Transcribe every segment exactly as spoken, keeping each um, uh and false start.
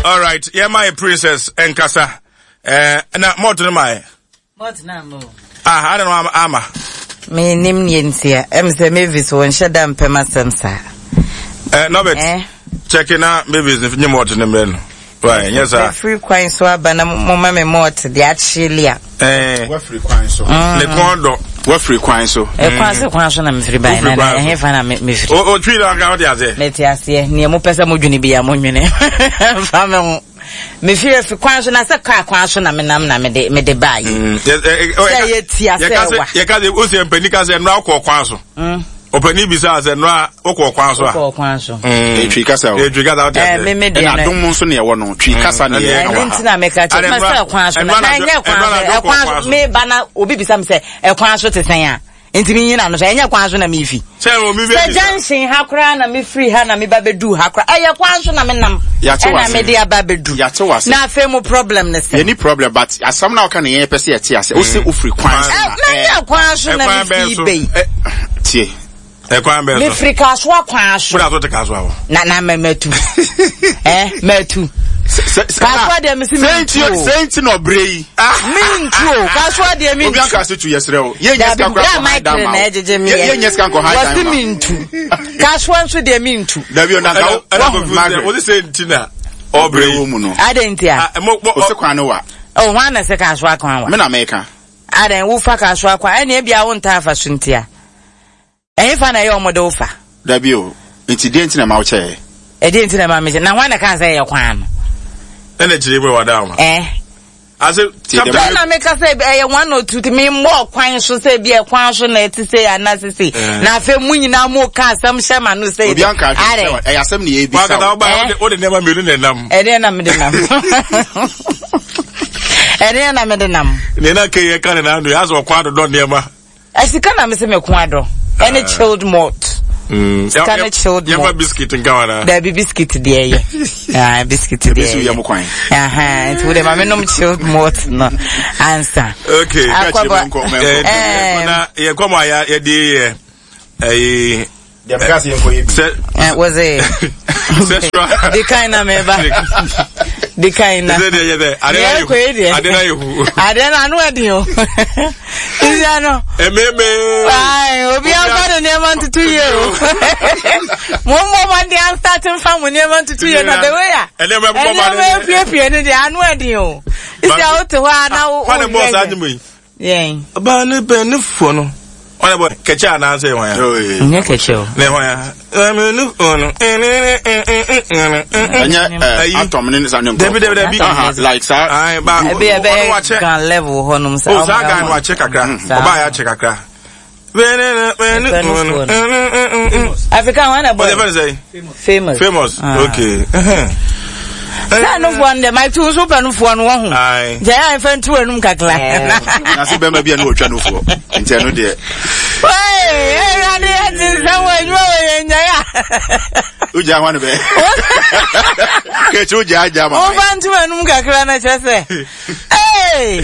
All right, yeah, my princess and Casa. Eh, na more to my. What na mo? Ah, I don't know, ama. Me nim yensia. Em se me vis won shedam pema semsa. Eh, no bet. Eh. Checking out maybe if you more to them then. Right, yes sir. Free coin so abana mo ma me more to the actually. Eh, what free coin so? Le kondo. What free coin so? E kwan so kwan so na me free buy na na he fa na me free. O o twi na ga what ase. Me ti ase ne mo pesa mo dwuni bia mo nwene. Fa me ho. Me free free kwan so na se ka kwan so na me nam na me de me de buy. Say ye ti ase wa. Ye ka se o se mpani ka se no akọ kwan so. Mm. Opani bisa se no akọ kwan so a. Akọ kwan so. E twi kasa o. E twi kasa o. Eh me me de na dum mo so ne ye wo no twi kasa ne ye ka wa. Nti na me ka che ma se kwan so na nye kwan kwan me bana obi bisa me se e kwan so te sen a. Enti mi nyina no so enye kwan so na me fi. Se o mi be. Se junction ha kra na me free ha na me ba bedu ha kra. Eye kwan so na me nam. Na me de aba bedu. Ya te wase. Na fe mo problem ne se. Any problem but asam na o kan ye pese ye te ase. O se o free kwan. Na nye kwan so na me fi be. Tie. E kwan be so. Me free ka so kwan so. Put out to ka so a. Na na me metu. Eh, metu. Kaswa de me si mintu. Senti no brei. Mintu. Kaswa de mintu. Obi an ka se tu yesre o. Ye nyeska ko ha da ma. Ye nyeska ko ha da ma. Wasi mintu. Kaswa nso de mintu. Da bi o na ka o. What is saying tina? O brei wo mu no. Adentia. O se kwan no wa. Oh, wan na se kaswa kwan wa. Me na me ka. Aden wo fa kaswa kwan. E na e bia wo nta afa suntia. E fa na ye omodo wo fa. Da bi o. Nti de ntina ma wo che. E de ntina ma me. Na wan na kan se ye kwan no. Ene chire we wada eh ase sometimes na make say eh one or two me more kwan so say bia kwan so na ti say anase say na afa mu nyina mo ka asam shema no say obi an ka eh asam ne e bi sa wa ba o de nema melu ne nam eh de na me de nam eh de na me de nam ne na ke ye ka ne na ndo ya so kwa do do nema asika na me se me kwa do any chilled malt. Mm. Scan it chilled more. Yama biscuit in Ghana. There be biscuit there, yeah. Ah, biscuit there. Aha, it would have been no chilled more. No answer. Okay. Eh, na ye come ya ye di eh the because you was a the kind of member. The kind of. I didn't know. I didn't know what you. Is ya no? Ememe. Ai, obi aka de neman tutu ye o. Mo mo man dey starting from neman tutu ye na the way ya. Ene me bo ba de. Pie pie ne dey anu edi o. Is ya o te ho ana o. Fa ne boss anyimu yi. Yen. Ba ne be ne fo no. Ona boy, keche ana say wan ya. Nye keche o. Ne wan ya. Ame nu ono. Anya atom ne nsa ne. Debi debi debi. Like sir. Ai ba. Ebe ebe kan level ho num sa. O sa gan wa check akra. Oba ya check akra. African one boy. What say? Famous. Famous. Okay. Sa no fo ande my two super no fo no ho. Ai. Je ya fan two enum kakla. Na se be ma bia no otwa no fo. Nti eno de. Wey, eh ade ati sa wo nyu we nya ya. Uja hwan be. Ke chu ja ja ma. O fan two enum kakla na che se. Hey.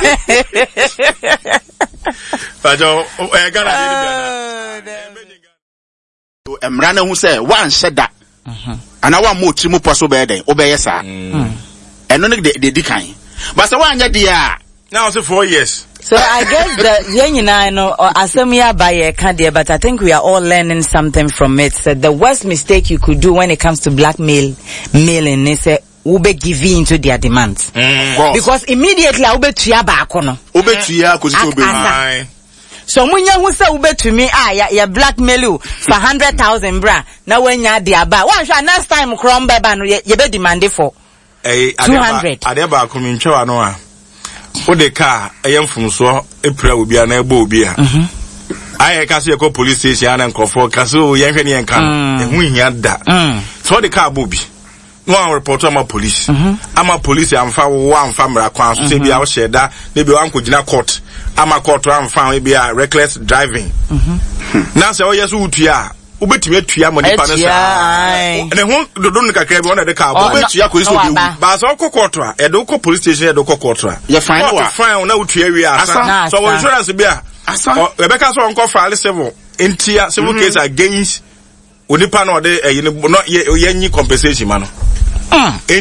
Pajo, e Ghana ni bia. Emra na hu se wan sheda. Mhm. Ana wa mo trimu poso be den obeye sa eno ne de di kan but say wa anya dia now say four years. So I guess the yenyina no asem ya ba ye ka de, but I think we are all learning something from it. So the worst mistake you could do when it comes to blackmail mailing is say ube give in to their demands. Mm. Because immediately ube tuya ba akono ube tuya ko si obe. So munya hu se ubetumi ah ya, ya blackmail you for one hundred thousand bra na wanya de aba wan hwa next time krom beba no ye be demand for eh two hundred ade ba ko mi ntwa no a o de car eye mfumso epra obi a na eba obi a mhm aye ka se ko police station na nkofo ka so ye hwe ne enka no ehu hia da so de car bobi no one report ama police ama police amfa wo amfa mra kwan so se bia wo sheda ne bi wan ko gina court ama court amfa we bia reckless driving na se o yeso utua ubetimi atua mo nipa no sa ne ho dodo no kakra bi wona de car ubetua ko so bi ba so ko court a e do ko police station e do ko court a ye fine wa fine na utua wi asa so insurance bia asa rebecca so onko file civil intia civil case against onipa no de e no ye nyi compensation ma no enti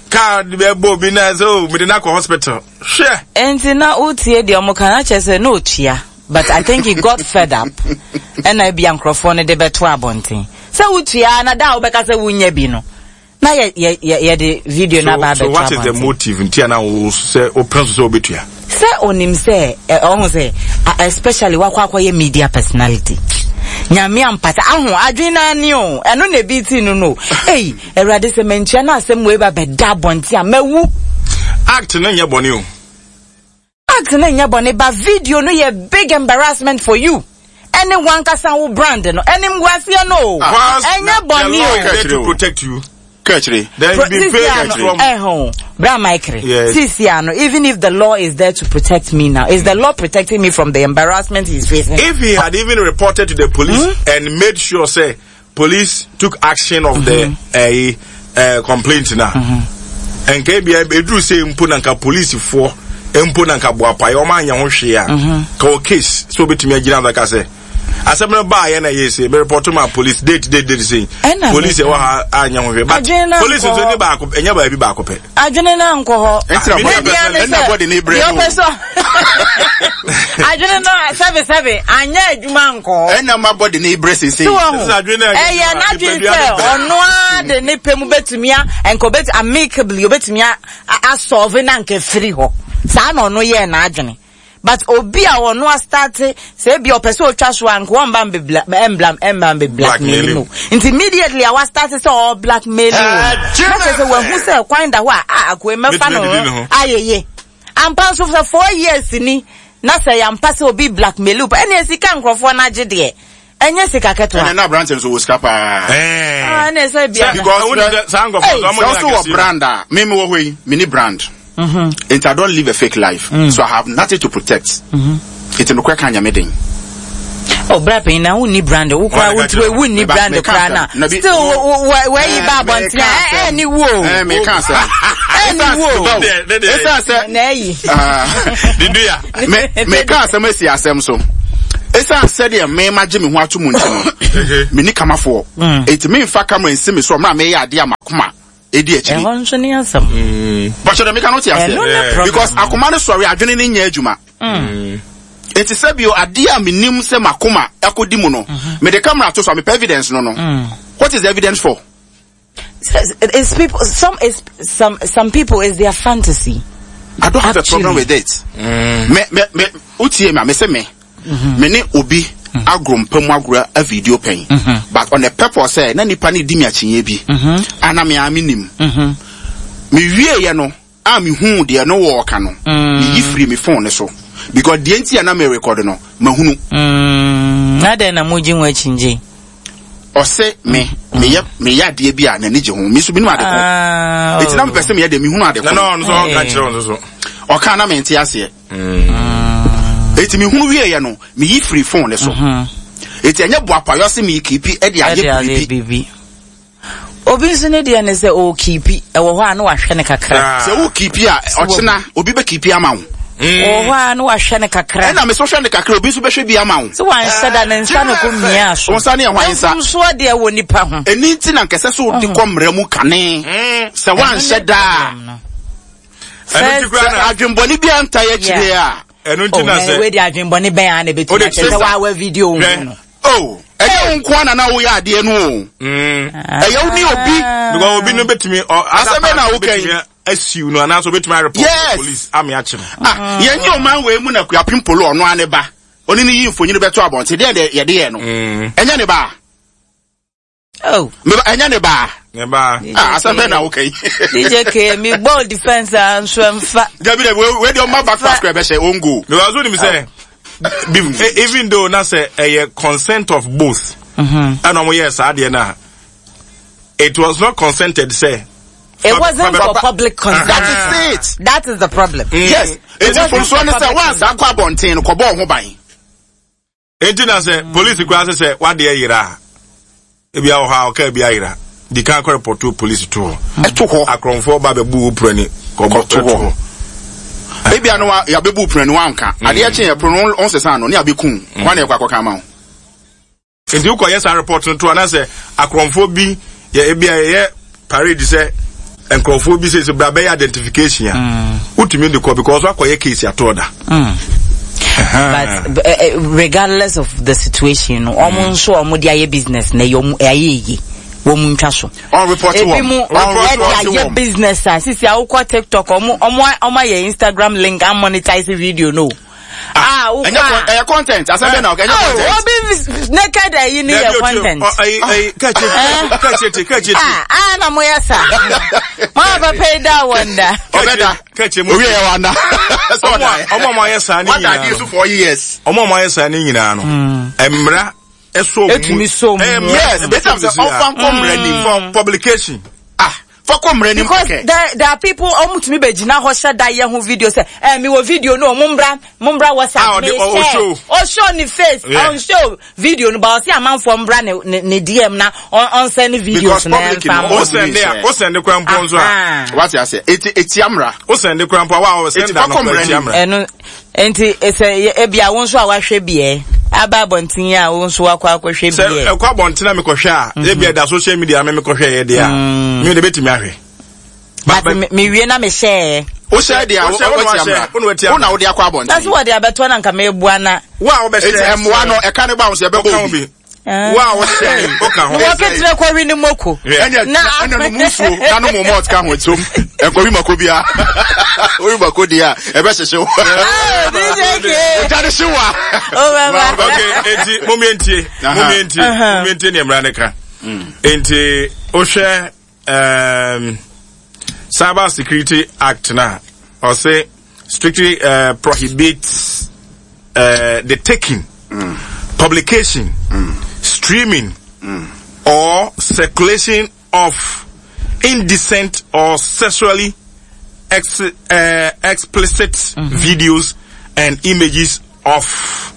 car be bobi na so me na hospital hwe enti na utie de omo kan ache say no tua but I think he got fed up and I be microphone de beto abonten say utua na da obeka say wunya bi no na ye ye ye the video na ba beto. So what is the motive ntia na wo say o pranso so obetua say onim say o say especially wakwa akwa media personality nyame ampata ahu adwena ni o eno na bi ti no no eh erade se mentia na asem we ba beda bonti a mawu act na nya bone o act na nya bone ba video no ye big embarrassment for you anyone kasa wo brand no enim gwase no enya bone o to protect you Catchy. Then you be paid from eh home bra micro Sisiano even if the law is there to protect me now is the law protecting me from the embarrassment he's facing? If he had even reported to the police mm-hmm. and made sure say police took action of mm-hmm. the uh, uh, complaint now mm-hmm. and K B I do say mpunanka police for mpunanka boapa yo ma anya ho hwe a ka case so betimi agina like I say asemre ba ye na yesi be report my police date date date say police e wa anya ho hwe but police so ni ba ko enya ba bi ba ko pe adwene na nko ho ena body ni bre no adwene na seven seven anya adwuma nko ena ma body ni bre say say adwene eh ya na adwene say ono a de ne pemu betumi a enko bet amicably obetumi a solve na nke free ho sa na ono ye na adwene but obi a wono a start say be opese otwa so anko won be emblem emblem be blackmail no immediately I was started say all blackmail no say when who say kwan da ho a akwe mefa no ayeye ampa so for four years ni na say ampa say obi blackmail but any sika nkrofo na gide enye sika keto na na brand so wo scapa eh ah na say bia because sango so so brand me me wo hoi me ni brand. Mm-hmm. And I don't live a fake life, mm. so I have nothing to protect. Mm-hmm. It's no kwa kanya meding. Oh, brape na uni brand. Ukwa utwe uni brand krana. Still, where you babon tia? Any wo? Eh, me cancer. Any wo? Esa se. Nei. Dindu ya. Me me cancer me si asem so. Esa se de me maje me ho atomu ntino. Me ni kamafo. It me fa camera nsi me so ma me ya ade amakoma. Edi actually. Eh, won so ni ansam. But you make no tia say because akoma no sorry adwene ni nya adwuma. Mm. It is sabio adia minim se makoma akodi mu no. Me the camera to so me evidence no no. Mm. What is the evidence for? It's people some is some some people is their fantasy. I don't have actually a problem with it. Mm. Me me me utie me me say me. Me ni obi agro mpamu agro a video pen mm-hmm. but on the purpose say na nipa ni di mi achinye bi mm-hmm. ana me aminim mhm me wie ye no a me hu de no wo ka no me yifri me phone so because the enti na me record no mahunu mm na de na moji nwa chinje o se me me ya me ya de bi a na ni je hu me so bi no ade ko enti na me pese me ya de me hunu ade ko no no so on ka chiro no so o ka na me enti ase mm eti mi hunu wie ye no mi yi free phone so eti anya boapa yo se mi keep e de aye bibi obi nso ne de ne se o keep e wo ho anu ahwe ne kakra se wo keep a ochena obi be keep ama wo o ho anu ahwe ne kakra e na me so hwe ne kakra obi nso be hwe bi ama wo so wan sada ne nsa no ko mia so won sa ne hwan nsa so de e wo nipa ho eni nti na nkese so de komra mu kane se wan sada enu tikura na adwemboni bi anta ye kire a enu nti na se we di adwembo ne ben ane beti na se wa wa video no oh e nko na na wo ya ade nu mm e ye ni obi because obi no betimi aseme na wo kan asiu no ana so betimi report police ami a chim ah ye ni o man we mu na kua pimpolo ono ane ba oni ni yi mfonyi beto abonte de de ye de ye no enya ne ba oh me enya ne ba ne ba ah aseme na wo kan D J K me ball defense and swemfa Gabi we dey on my back pass be say ongo because what him say even though na say a consent of both mhm and omo yes ade na it was not consented say it wasn't for public consent. That is it. That is the problem. Mm. Yes. It's for so na say once akwa bonten ko bo ho ban entina say police kwa say what dey yira e bia ho ha o ka bia yira di kan ko report to police to eto ho akronfo ba be bu prani ko bo to ho e bia no ya be bu prani wanka ade ya chen ya prono on se san no ne abekun kwa na ekwa kwaka ma ho enti uko yes report to na say akronfo bi ye e bia ye parade say enkrofo say so bra be identification ya utumi de ko because akoye case atoda but uh, regardless of the situation omo nso omo de aye business na yo aye womu ntwa so on report one on report business as see akwa TikTok omo omo omo ye Instagram link and monetize video no ah okay content as I know okay content oh naked you need your content ai ai catch it catch it catch it ah ah na moya sa ma ba pay that wonder obeda catch it we e wana so omo mo yesa ni what are you for years omo mo yesa ni nyina no emra eso etumi so yes better say ofan come from publication ah for come ready because there, there are people almost me begina ho shada ye ho video say eh me wo video no mumbra mumbra WhatsApp me show o show ni face on show video no ba o say amanfo mbra ne ne D M na on send videos na o send there o send kwampo nso a what you say eti eti amra o send kwampo wa o send da no eti amra eno enti ese e bia won so a wa hwe bie aba bontin a won so akwa akohwe bie se e kwa bontin a me kohwe a e bia da social media me me kohwe ye de a me de betimi ahwe but me wie na me share o share de a o ti amra o na wo de akwa bontin that's what they abeto na nka me bua na wa wo be share em wa no e ka ne ba wo se be bo bi wa wo share o ka ho wo ketre kwa wi ni moko na na no mufu na no mo mot ka ho etom e kwa wi mako bia o wi mako dia e be sese wo ah D J K o tare shiwa o baba okay enti momentie momentie momentie ne mra ne ka enti o share um Cyber Security Act na or say strictly uh, prohibits uh, the taking, mm. publication, mm. streaming, mm. or circulation of indecent or sexually ex uh, explicit mm-hmm. videos and images of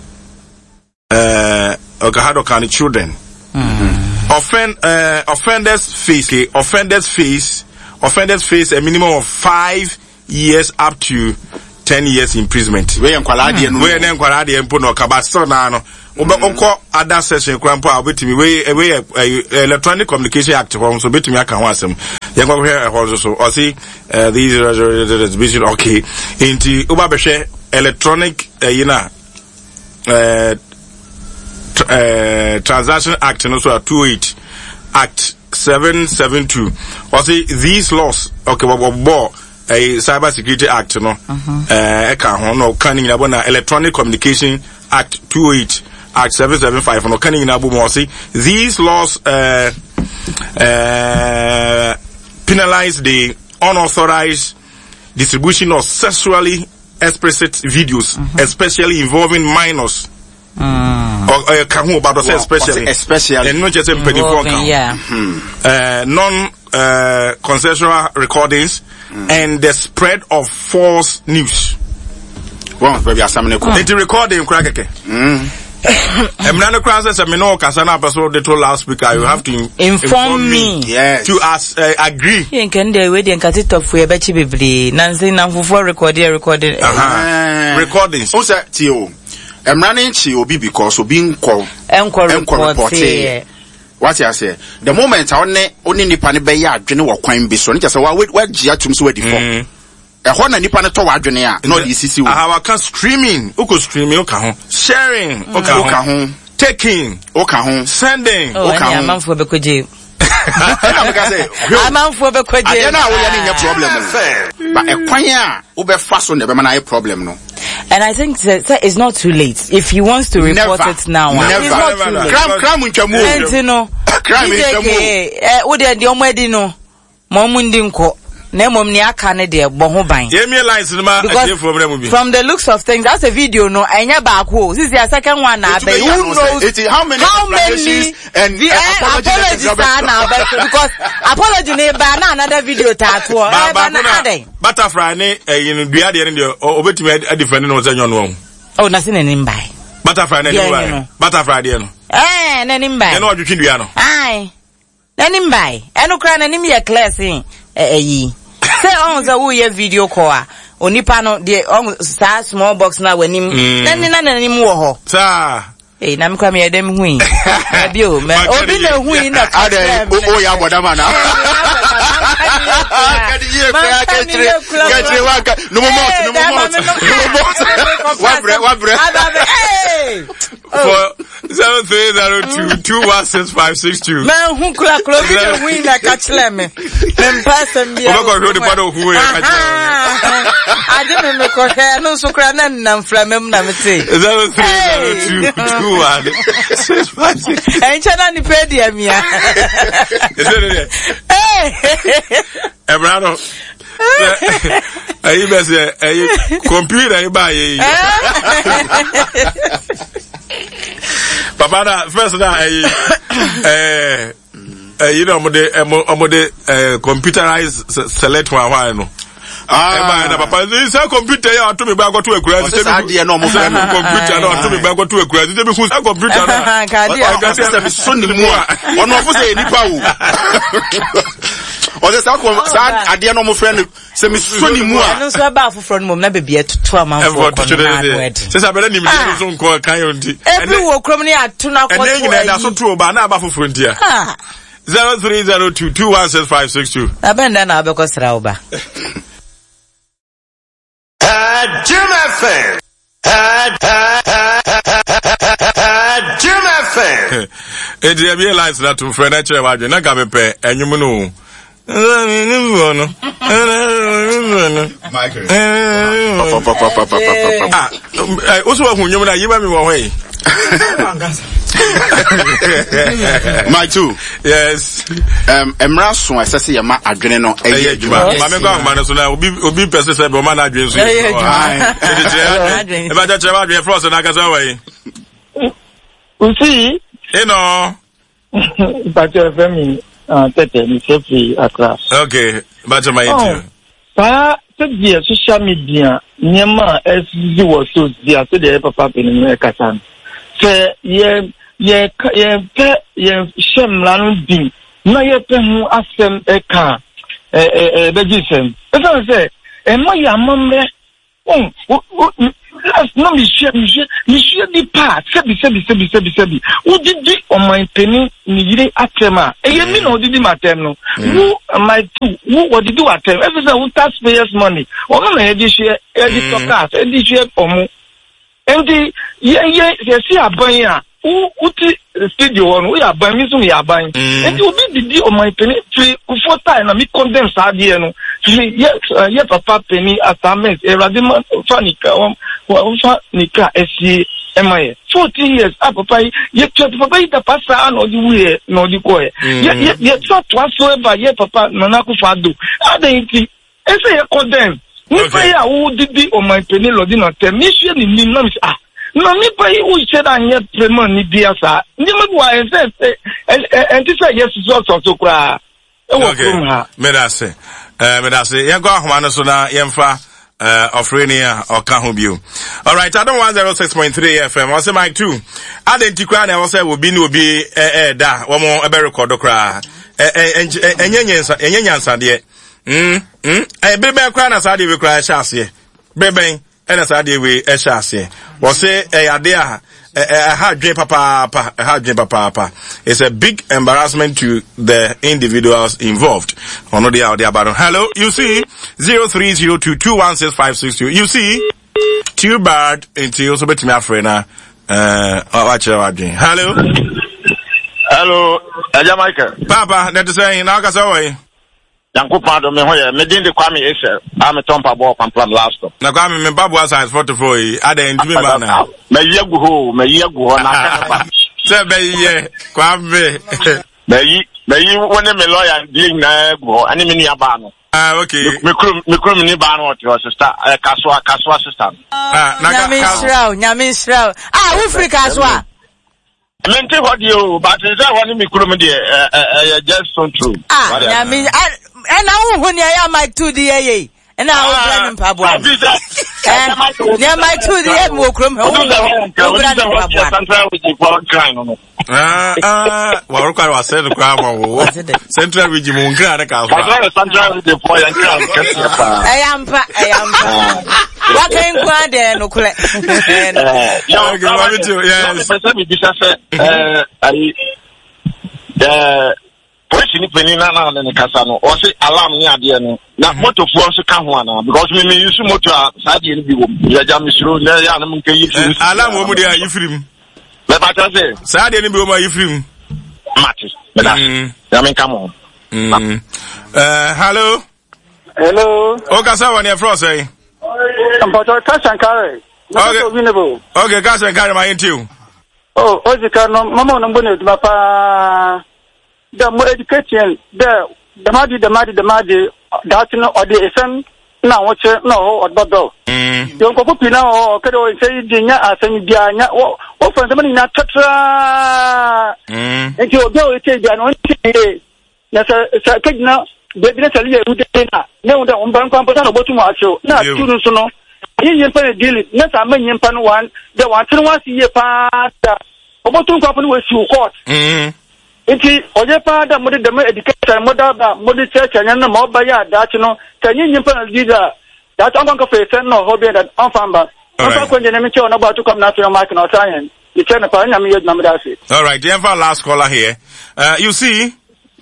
uh, Okahado children. Mm-hmm. Offend uh, offenders face offenders face offenders face a minimum of five years up to ten years imprisonment. We enkwala de no. We na enkwala de mpo no kaba so na no. Obe onko other section krampo a betimi we we Electronic Communication Act so betimi aka ho asem. Ye go here e so o see these vision okay. Inti oba behwe electronic you know uh, uh Transaction Act no so two eight Act seven seven two. Or say these laws okay bo a Cyber Security Act no eh ka ho no kan ni na Electronic Communication Act two eight Act seven seven five no kan ni na bo mo say these laws uh, uh, penalize the unauthorized distribution of sexually explicit videos, mm-hmm. especially involving minors. Mm. Or uh, can who about say especially especially and not just in yeah. mm-hmm. uh, non uh, consensual recordings mm. and the spread of false news. Well, baby, I'm going to the recording crack again. I'm not a crisis. I'm no Kasana person the told loudspeaker. You have to inform, inform me. Yes. To us uh, agree. You can do it and cut it off for a betchy bibli. Nancy now for recording recording. Uh-huh. Recordings. Who's that to you? I'm running to you because of being called Encore report. What I say? The moment I only only Nipani Bay Adwene or Quine Bison, just a wait, where Giatum's ready for. A one and Nipana to Adwene, no, this is our can streaming, Uko streaming, Okahon, sharing, Okahon, taking, Okahon, sending, Okahon for Bekoji. I'm out for Bekoji. I know we are problem. But a quire, Uber fast on the Bemana problem, no. And I think that, that it's not too late. If he wants to report never, it now, never, it's not too late. Cram, cram with your move. And you know, cram with your move. Eh, what are the omedi no? Momundinko. Nemom ni akane de boho ban. Because from the looks of things, that's a video no. Anya bako. This is the second one now. Who knows it, how many how many and the uh, apologies are now? Because apology ne ba na another video tattoo. Butterfly ne you know dua de ne obetimi a defend no say nyon won. Oh, nothing in him by. Butterfly ne no. Butterfly de no. Eh, na him by. E no odwetwi dua no. Ai. Na him by. E no kra na him ye clear sin. Eh eh. Say on the who ye video call onipa no de on sa small box na wanim na ni na nanim wo ho sa eh na me kwa me dem hui na bi o me obi na hui na ade o ya boda ma na Kachire waka. No more, no more, no more. Wabre, wabre. For zero three zero two two one six five six two. Man, who could close win like a chlem? Then person be a part who I didn't make a hair, no so cran and from him. Zero three zero two two one six five six. Ain't you pedia me? Hey, Ebrano. Ayi be say ayi computer ayi ba ayi. Papa na first na ayi eh eh you know mo de mo de computerized select one one no. Ah, na papa say computer ya to me ba go to ekura say me no mo friend computer na to me ba go to ekura say me who say computer na. Ka say so ni mu a ono ofo say nipa wo. O de sa ko sa ade no mo friend say me so ni mu a no so ba afofro no mo na bebia to am for word say sa bele ni me so nko kan yo ndi every wo krom ni atu na ko to e na so to ba na ba afofro ntia zero three zero two two one six five six two abenda na abeko sra oba Jim F M Jim F M e dey be lines na to friend na chere wa na ga me pe enyum no no Michael. Ah, also wa hunyum na yiba mi wo hwe. My two. Yes. Um Emra so asese ye ma adwene no eye adwuma. Ma me gwa ma no so na obi obi pese se be ma na adwene so. E ba ja chere adwene frost na ka so wa yi. Usi. Eh no. But your family uh tete ni safety across. Okay, but my you. Pa the social media nyema esi wo so dia so de papa pe ni kasa. Se ye ye ye pe ye shemla no din. Na ye pe hu asem e ka eh eh bejisem. E so say e mo ya mamre. Oh, last no me share me share me share the part sebi sebi sebi sebi sebi who did the on my penny ni yire atema e ye me no did the matem no who my two who what did do atem every say who taxpayers money o na e di share e di talk e di share omo and the ye ye ye see aban a who uti studio on we aban mi so we aban and you be the on my penny free for time na me condemn sa die no yes ye papa penny assignment e radima fanika wa fa nika esi emaye fourteen years ah papa ye twa papa ita pasa no di we no di ko ye ye ye twa twa so eba ye papa nana ku fado adenti ese ye condemn ni pa ya wo didi o my penny lo di no te mi hwe ni ni no ah no mi pa yi wo che da nye premo ni dia sa ni me wa ese enti say yes so so so kra e wo krum ha me da se eh me da se ye go ahoma no so na ye mfa uh Ofrenia or Kahubio. All right, I don't want zero six point three F M. I say Mike two. Identify na say will be no be eh eh da. One more a record okra. Eh eh enyenyensa enyenyansa de. Mm mm. Eh bebe kwa na sade we kra hyase. Bebe na sade we hyase. We say eh ade a eh hard dream papa papa hard dream papa papa. It's a big embarrassment to the individuals involved. Ono dia dia about. Hello, you see zero three zero two two one six five six two. You see too bad until also bet me afrena uh watch your dream. Hello. Hello, Aja Michael. Papa, that is saying now ka so way. Yanko pado me hoye me din de Kwame Esel. I'm a tompa ball from plan last stop. Na Kwame me babu size forty-four yi. Ada ndimi ba na. Me yegu ho, me yegu ho na ka ba. Se be ye Kwame. Me yi me yi woni me lawyer dealing na go ani me ni aba no. Ah okay. Me krum me krum ni ba no to sister kaswa kaswa sister. Ah na ka. Nyame Israel, Nyame Israel. Ah wo free kaswa. Mente hodio but is that one me krum dey eh just so true. Ah Nyame and I won't hear my two D A. And I will blame Pablo. Yeah, my two D A will come home. Ah, ah, well, require was said the crowd. Central Region Mungra. I am, I am. What can you find there? No, correct. Yes, I, uh, police ni peni na na ne kasa no o se alarm ni ade no na motor fo so ka ho ana because me me use motor sa de ni bi wo ya ja me suro na ya na mun kai yi alarm wo mu de ayifrim le ba ta se sa de ni bi wo ma ayifrim mati me da ya me come on mm eh hello hello o ka sa woni e fro say Ambato Kashankare okay okay Kashankare ma intiu oh ozika no mama no mbone duma pa the more education the the madi the madi the madi that no or the esem na wo che no odbodo mm yo ko pupi na o kedo say di nya asem bia nya wo wo fon se na tatra mm enti obi o che bia no nti na sa sa kegna de bi na sali e ude na ne unda on ban kwampo na botu mu acho na turu so no yin yin pa deal na sa man yin pa no wan de wan tun wan si ye pa da obotu kwampo no we si court mm enti oje pa da mo de dem education mo da ba mo de church anya na mo ba ya da chi no ta yin yin pa na leader that on go face no ho be that on famba on ko nje na mi che ona ba to come na to mark na otan you tell me pa nya mi yed na me da say all right the last caller here uh you see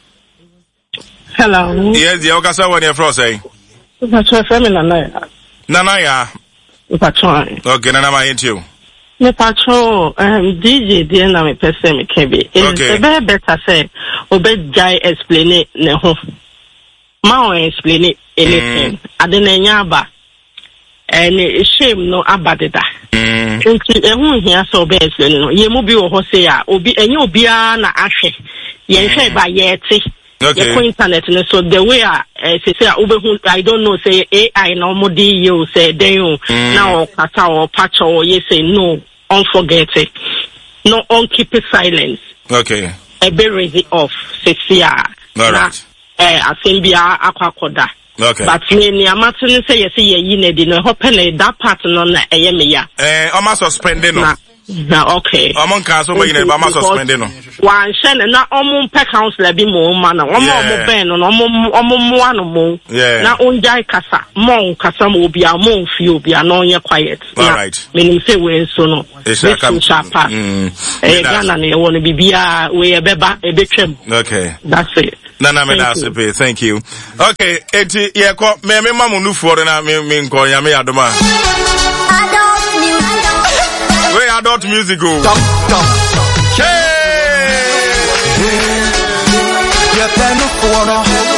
hello yes the okasa one here for say that's my family nana nana ya patron okay nana ma into me patron um D J dey na me person me can be it's be better say obe guy explain ne ho ma o explain anything adena nya ba and shame no abadeda nti ehun hia so obe explain no ye mu bi wo ho say a obi enye obi a na ahwe ye hwe ba ye ti okay the internet so the way I uh, say say I don't know say A I no more D you say they you now kata or patch or you say no on forget it no on keep it silence okay a be raise it off say see ah all right eh asembia akwakoda okay but me ni amatin say yes ye yi na di no hope na that part no na eye me ya eh o ma suspend no na okay amon ka so be ba ma suspend no wan hye na omon pe counselor bi mo ma na omo omo ben no omo omo mo ano mo na onjai kasa mo kasa mo obi a mo fi obi a no nye quiet all right menim say we so no it's a come mm eh Ghana na e won bibia we e beba e betwem okay that's it nana me da sepe thank you okay eti ye ko me me mamu nu for na me me nko ya me adoma we adult music go Tom tom hey yeah pen for